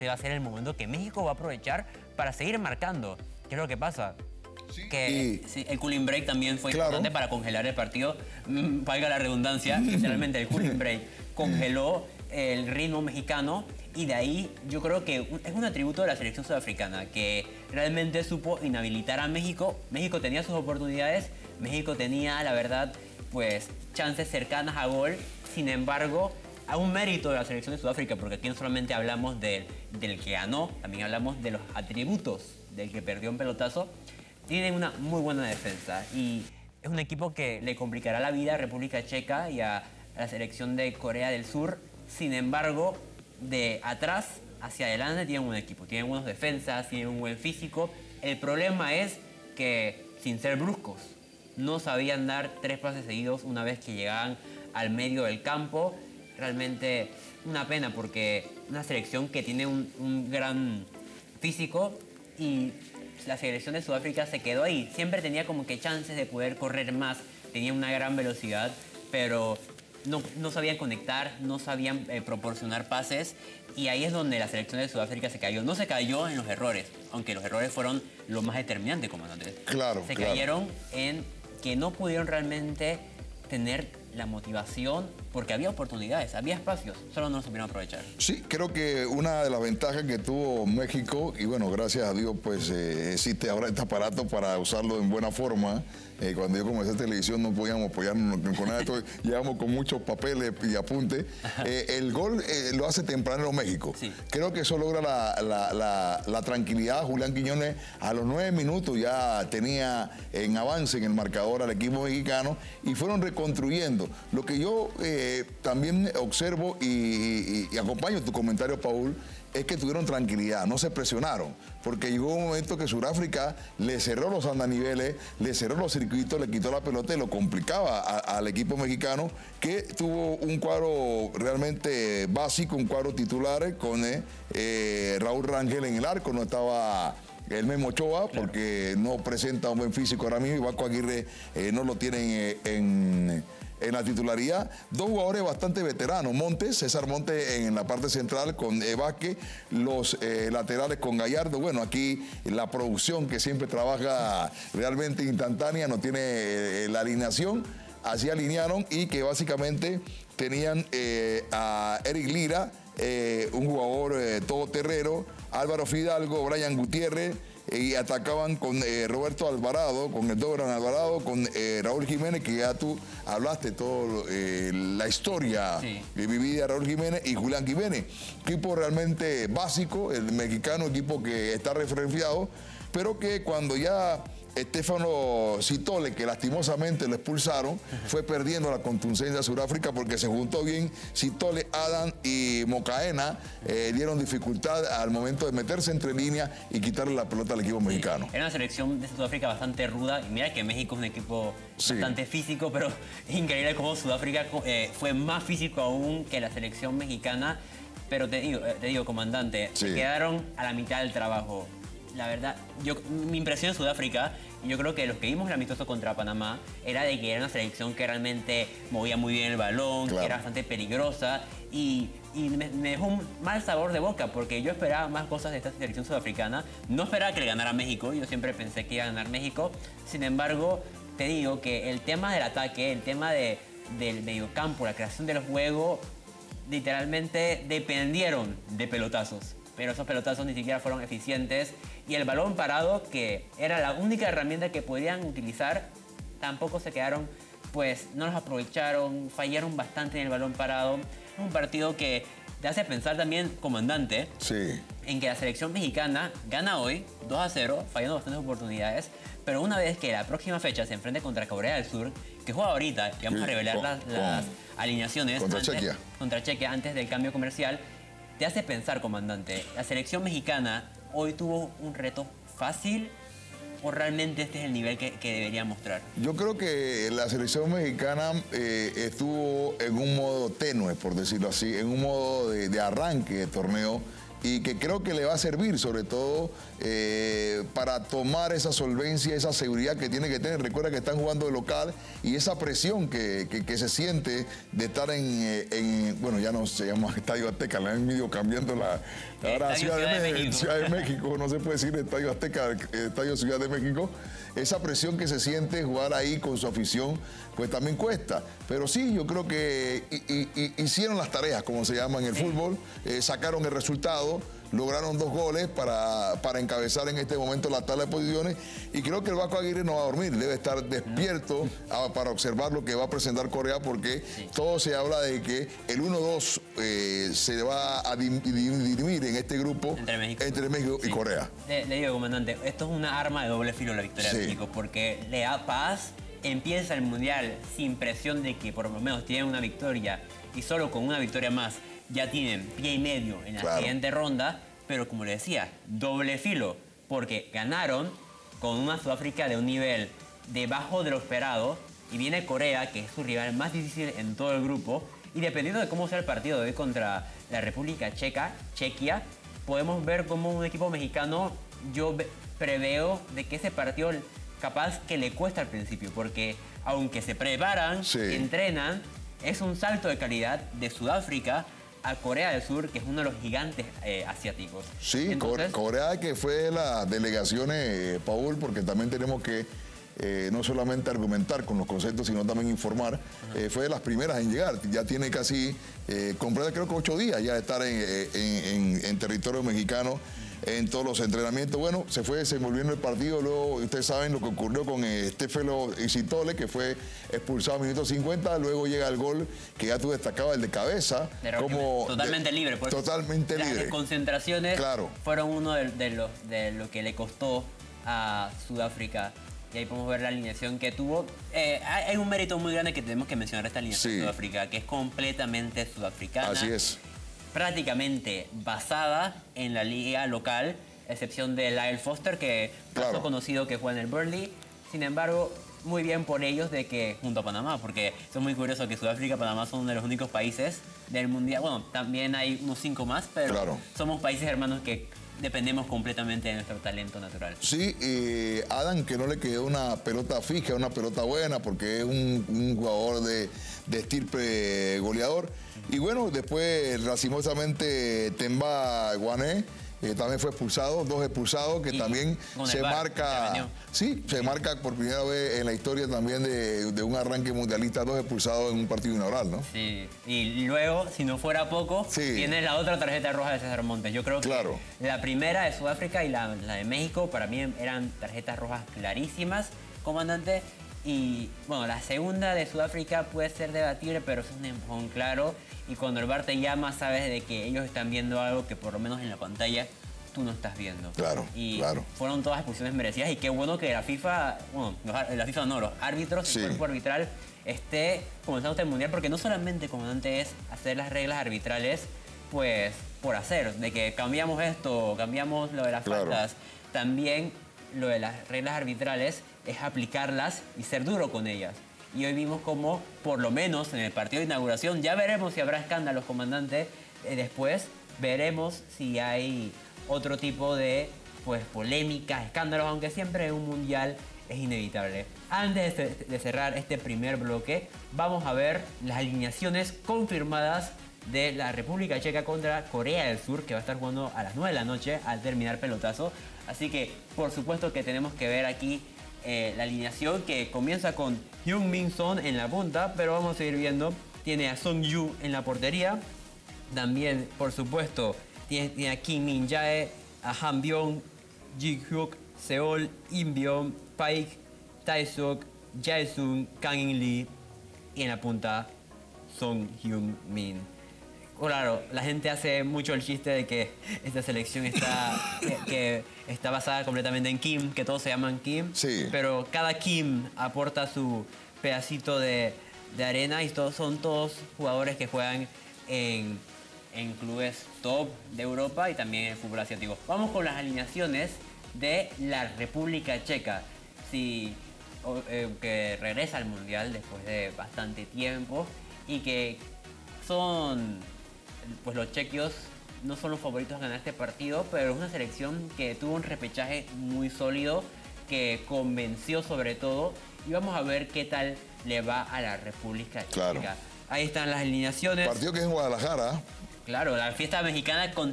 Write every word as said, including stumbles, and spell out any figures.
va a ser el momento que México va a aprovechar para seguir marcando. ¿Qué es lo que pasa? Sí. Que Y... sí, el cooling break también fue claro. importante para congelar el partido. Mm, valga la redundancia, literalmente el cooling break congeló el ritmo mexicano y de ahí yo creo que es un atributo de la selección sudafricana que realmente supo inhabilitar a México. México tenía sus oportunidades, México tenía, la verdad, pues chances cercanas a gol. Sin embargo, a un mérito de la selección de Sudáfrica, porque aquí no solamente hablamos del, del que ganó, también hablamos de los atributos del que perdió un pelotazo. Tienen una muy buena defensa y es un equipo que le complicará la vida a República Checa y a la selección de Corea del Sur. Sin embargo, de atrás hacia adelante tienen un equipo, tienen buenas defensas, tienen un buen físico. El problema es que, sin ser bruscos, no sabían dar tres pases seguidos una vez que llegaban al medio del campo. Realmente una pena porque una selección que tiene un, un gran físico y la selección de Sudáfrica se quedó ahí. Siempre tenía como que chances de poder correr más, tenía una gran velocidad, pero no, no sabían conectar, no sabían eh, proporcionar pases y ahí es donde la selección de Sudáfrica se cayó. No se cayó en los errores, aunque los errores fueron lo más determinante, comandante. Claro, Se claro. cayeron en que no pudieron realmente tener la motivación porque había oportunidades, había espacios, solo no lo supieron aprovechar. Sí, creo que una de las ventajas que tuvo México, y bueno, gracias a Dios, pues eh, existe ahora este aparato para usarlo en buena forma. Eh, cuando yo comencé televisión no podíamos apoyarnos con nada de esto, llegamos con muchos papeles y apuntes. Eh, el gol eh, lo hace tempranero México. Sí. Creo que eso logra la, la, la, la tranquilidad. Julián Quiñones a los nueve minutos ya tenía en avance en el marcador al equipo mexicano y fueron reconstruyendo. Lo que yo eh, también observo y, y, y acompaño tu comentario, Paul, es que tuvieron tranquilidad, no se presionaron, porque llegó un momento que Sudáfrica le cerró los andaniveles, le cerró los circuitos, le quitó la pelota y lo complicaba a, al equipo mexicano, que tuvo un cuadro realmente básico, un cuadro titular con eh, eh, Raúl Rangel en el arco, no estaba el Memo Ochoa, porque no presenta un buen físico ahora mismo, y Vasco Aguirre eh, no lo tienen eh, en... en la titularidad, dos jugadores bastante veteranos, Montes, César Montes en la parte central con eh, Vázquez, los eh, laterales con Gallardo. Bueno, aquí la producción que siempre trabaja realmente instantánea, no tiene eh, la alineación, así alinearon y que básicamente tenían eh, a Eric Lira, eh, un jugador eh, todoterreno, Álvaro Fidalgo, Brian Gutiérrez, y atacaban con eh, Roberto Alvarado, con el Dobran Alvarado, con eh, Raúl Jiménez, que ya tú hablaste toda eh, la historia sí. vivida de Raúl Jiménez y Julián Jiménez. Equipo realmente básico, el mexicano, equipo que está referenciado, pero que cuando ya Estefano Citole, que lastimosamente lo expulsaron, fue perdiendo la contundencia de Sudáfrica porque se juntó bien Citole, Adam y Mocaena, eh, dieron dificultad al momento de meterse entre líneas y quitarle la pelota al equipo Sí. mexicano. Era una selección de Sudáfrica bastante ruda y mira que México es un equipo sí. bastante físico, pero es increíble cómo Sudáfrica eh, fue más físico aún que la selección mexicana. Pero te digo, te digo comandante, sí. se quedaron a la mitad del trabajo. La verdad, yo, mi impresión de Sudáfrica, y yo creo que los que vimos el amistoso contra Panamá, era de que era una selección que realmente movía muy bien el balón, claro. que era bastante peligrosa, y, y me, me dejó un mal sabor de boca, porque yo esperaba más cosas de esta selección sudafricana. No esperaba que le ganara México, yo siempre pensé que iba a ganar México. Sin embargo, te digo que el tema del ataque, el tema de, del mediocampo, la creación del juego, literalmente dependieron de pelotazos. Pero esos pelotazos ni siquiera fueron eficientes y el balón parado, que era la única herramienta que podían utilizar, tampoco se quedaron, pues no los aprovecharon, fallaron bastante en el balón parado. Es un partido que te hace pensar también, comandante, sí. en que la selección mexicana gana hoy dos a cero, fallando bastantes oportunidades, pero una vez que la próxima fecha se enfrente contra Corea del Sur, que juega ahorita, y vamos sí, a revelar con, las, las con, alineaciones contra, antes, Chequia. contra Chequia antes del cambio comercial, te hace pensar, comandante, ¿la selección mexicana hoy tuvo un reto fácil o realmente este es el nivel que, que debería mostrar? Yo creo que la selección mexicana eh, estuvo en un modo tenue, por decirlo así, en un modo de, de arranque de torneo y que creo que le va a servir sobre todo eh, para tomar esa solvencia, esa seguridad que tiene que tener. Recuerda que están jugando de local y esa presión que, que, que se siente de estar en, en, bueno, ya no se llama Estadio Azteca, la han ido cambiando la... Ahora Ciudad, Ciudad, de, de México. Ciudad de México, no se puede decir Estadio Azteca, Estadio Ciudad de México. Esa presión que se siente jugar ahí con su afición, pues también cuesta. Pero sí, yo creo que y, y, hicieron las tareas, como se llama en el sí. fútbol, eh, sacaron el resultado, lograron dos goles para, para encabezar en este momento la tabla de posiciones y creo que el Vasco Aguirre no va a dormir, debe estar despierto a, para observar lo que va a presentar Corea porque sí. todo se habla de que el uno dos eh, se va a dirimir en este grupo entre México, entre México sí. y Corea. Le, le digo, comandante, esto es una arma de doble filo la victoria sí. de México porque le da paz, empieza el Mundial sin presión de que por lo menos tienen una victoria y solo con una victoria más ya tienen pie y medio en la claro. siguiente ronda, pero como le decía, doble filo, porque ganaron con una Sudáfrica de un nivel debajo de lo esperado y viene Corea, que es su rival más difícil en todo el grupo, y dependiendo de cómo sea el partido de hoy contra la República Checa, Chequia, podemos ver cómo un equipo mexicano, yo preveo de que ese partido capaz que le cuesta al principio, porque aunque se preparan, sí. entrenan, es un salto de calidad de Sudáfrica a Corea del Sur, que es uno de los gigantes eh, asiáticos. Sí, Entonces, Corea que fue las delegaciones, eh, Paul, porque también tenemos que eh, no solamente argumentar con los conceptos, sino también informar. Uh-huh. eh, fue de las primeras en llegar, ya tiene casi, eh, comprada creo que ocho días ya de estar en, en, en, en territorio mexicano, en todos los entrenamientos. Bueno, se fue desenvolviendo el partido, luego ustedes saben lo que ocurrió con eh, Stefano Isitole, que fue expulsado a minuto cincuenta, luego llega el gol que ya tú destacabas, el de cabeza. De como totalmente de, libre. Por totalmente las libre. Las concentraciones claro. fueron uno de, de, los, de lo que le costó a Sudáfrica. Y ahí podemos ver la alineación que tuvo. Eh, hay un mérito muy grande que tenemos que mencionar esta alineación sí. de Sudáfrica, que es completamente sudafricana. Así es. Prácticamente basada en la liga local, excepción de Lyle Foster, que claro. es conocido que juega en el Burnley. Sin embargo, muy bien por ellos de que junto a Panamá, porque es muy curioso que Sudáfrica y Panamá son uno de los únicos países del Mundial. Bueno, también hay unos cinco más, pero claro. somos países hermanos que dependemos completamente de nuestro talento natural. Sí, y Adam, que no le quedó una pelota fija, una pelota buena, porque es un, un jugador de, de estirpe goleador. Y bueno, después, lastimosamente, Temba Guané eh, también fue expulsado, dos expulsados, que y también se marca, sí, se marca por primera vez en la historia también de, de un arranque mundialista, dos expulsados en un partido inaugural, ¿no? Sí, y luego, si no fuera poco, sí. tiene la otra tarjeta roja de César Montes. Yo creo que claro. la primera de Sudáfrica y la, la de México, para mí eran tarjetas rojas clarísimas, comandante. Y bueno, la segunda de Sudáfrica puede ser debatible, pero es un empujón claro. Y cuando el V A R te llama, sabes de que ellos están viendo algo que por lo menos en la pantalla tú no estás viendo. Claro, y claro. fueron todas expulsiones merecidas. Y qué bueno que la FIFA, bueno, los, la FIFA no, los árbitros, sí. el cuerpo arbitral esté comenzando este mundial, porque no solamente, comandante, es hacer las reglas arbitrales, pues por hacer, de que cambiamos esto, cambiamos lo de las claro. faltas, también lo de las reglas arbitrales es aplicarlas y ser duro con ellas. Y hoy vimos como, por lo menos en el partido de inauguración, ya veremos si habrá escándalos, comandante, eh, después veremos si hay otro tipo de pues, polémicas, escándalos, aunque siempre en un mundial es inevitable. Antes de, de cerrar este primer bloque, vamos a ver las alineaciones confirmadas de la República Checa contra Corea del Sur, que va a estar jugando a las nueve de la noche al terminar pelotazo. Así que, por supuesto que tenemos que ver aquí eh, la alineación, que comienza con Heung-min Son en la punta, pero vamos a seguir viendo. Tiene a Song Yu en la portería. También, por supuesto, tiene, tiene a Kim Min Jae, a Han Byung, Ji Hyuk, Seol, In Byung, Paik, Tae-suk, Jae-sung, Kang In-lee. Y en la punta, Song Heung-min. Claro, la gente hace mucho el chiste de que esta selección está, que, que está basada completamente en Kim, que todos se llaman Kim, sí. pero cada Kim aporta su pedacito de, de arena y todos, son todos jugadores que juegan en, en clubes top de Europa y también en el fútbol asiático. Vamos con las alineaciones de la República Checa, sí, o, eh, que regresa al Mundial después de bastante tiempo y que son... pues los chequios no son los favoritos a ganar este partido, pero es una selección que tuvo un repechaje muy sólido, que convenció sobre todo, y vamos a ver qué tal le va a la República Checa. Claro. Ahí están las alineaciones. Partido que es en Guadalajara. Claro, la fiesta mexicana con